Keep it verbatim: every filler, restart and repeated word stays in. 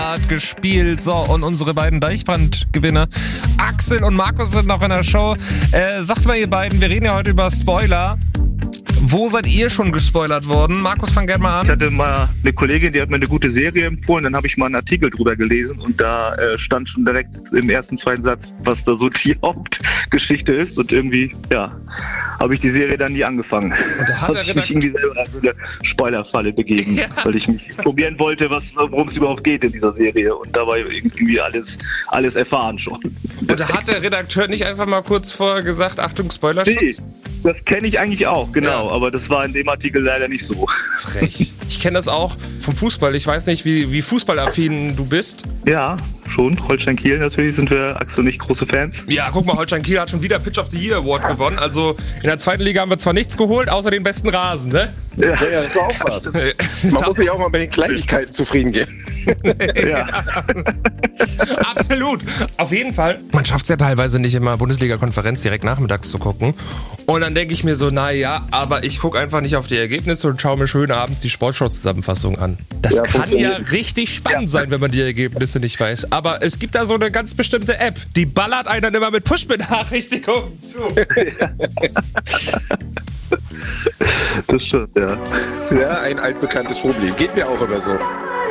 gerade gespielt. So, und unsere beiden Deichbrand-Gewinner, Axel und Markus, sind noch in der Show. Äh, sagt mal, ihr beiden, wir reden ja heute über Spoiler. Wo seid ihr schon gespoilert worden? Markus, fang gerne mal an. Ich hatte mal eine Kollegin, die hat mir eine gute Serie empfohlen, dann habe ich mal einen Artikel drüber gelesen und da äh, stand schon direkt im ersten, zweiten Satz, was da so die Hauptgeschichte ist und irgendwie, ja, habe ich die Serie dann nie angefangen. Und da hat habe ich mich irgendwie selber in so eine Spoilerfalle begeben, ja. Weil ich mich probieren wollte, worum es überhaupt geht in dieser Serie und dabei irgendwie alles, alles erfahren schon. Und da hat der Redakteur nicht einfach mal kurz vorher gesagt, Achtung, Spoilerschutz? Nee, das kenne ich eigentlich auch, genau, ja. Aber das war in dem Artikel leider nicht so. Frech. Ich kenne das auch vom Fußball. Ich weiß nicht, wie, wie fußballaffin du bist. Ja, schon. Holstein Kiel natürlich sind wir, Axel und ich, große Fans. Ja, guck mal, Holstein Kiel hat schon wieder Pitch of the Year Award gewonnen. Also in der zweiten Liga haben wir zwar nichts geholt, außer den besten Rasen, ne? Ja, ja, das war auch was. Man muss sich auch mal bei den Kleinigkeiten zufrieden geben. Ja. Absolut. Auf jeden Fall. Man schafft es ja teilweise nicht immer, Bundesliga-Konferenz direkt nachmittags zu gucken. Und dann denke ich mir so, naja, aber ich gucke einfach nicht auf die Ergebnisse und schaue mir schön abends die Sportschau-Zusammenfassung an. Das ja, kann ja richtig spannend ja. sein, wenn man die Ergebnisse nicht weiß. Aber es gibt da so eine ganz bestimmte App, die ballert einen dann immer mit Push-Benachrichtigungen zu. Das stimmt, ja. Ja, ein altbekanntes Problem. Geht mir auch immer so.